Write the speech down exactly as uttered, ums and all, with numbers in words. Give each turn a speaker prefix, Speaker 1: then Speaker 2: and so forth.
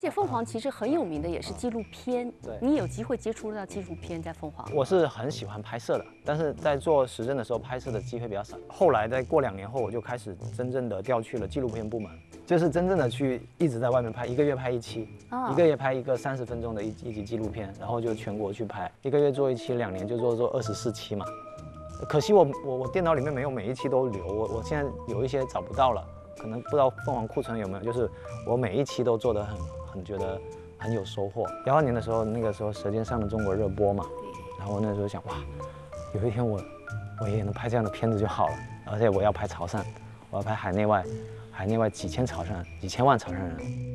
Speaker 1: 且凤凰其实很有名的也是纪录片，
Speaker 2: 对，
Speaker 1: 你有机会接触到纪录片在凤凰。
Speaker 2: 我是很喜欢拍摄的，但是在做时政的时候拍摄的机会比较少。后来在过两年后，我就开始真正的调去了纪录片部门，就是真正的去一直在外面拍，一个月拍一期，啊、一个月拍一个三十分钟的一一集纪录片，然后就全国去拍，一个月做一期，两年就做做二十四期嘛。可惜我我我电脑里面没有每一期都留，我我现在有一些找不到了，可能不知道凤凰库存有没有，就是我每一期都做得很很觉得。很有收获。幺二年的时候，那个时候《舌尖上的中国》热播嘛，然后我那时候想，哇，有一天我我也能拍这样的片子就好了，而且我要拍潮汕，我要拍海内外，海内外几千潮汕，几千万潮汕人。